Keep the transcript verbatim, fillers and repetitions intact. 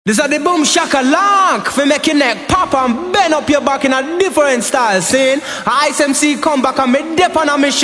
This is the boom shaka lock for make your neck pop and bend up your back in a different style. Saying I S M C come back and me dip on a mission.